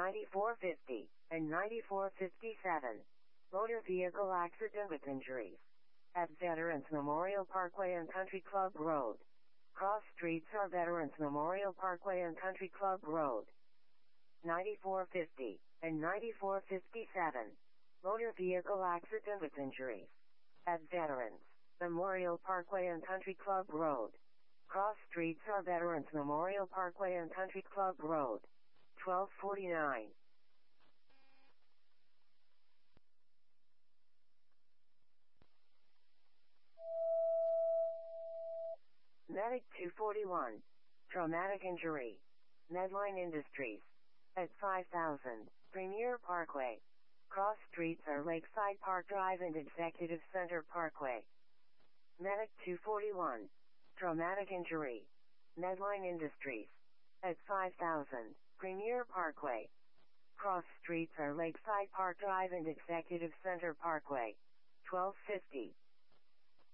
9450, and 9457. Motor vehicle accident with injuries. At Veterans Memorial Parkway and Country Club Road. Cross streets are Veterans Memorial Parkway and Country Club Road. 9450, and 9457. Motor vehicle accident with injuries. At Veterans Memorial Parkway and Country Club Road. Cross streets are Veterans Memorial Parkway and Country Club Road. 1249. Medic 241. Traumatic injury. Medline Industries. At 5000, Premier Parkway. Cross streets are Lakeside Park Drive and Executive Center Parkway. Medic 241. Traumatic injury. Medline Industries. At 5000, Premier Parkway. Cross streets are Lakeside Park Drive and Executive Center Parkway. 1250.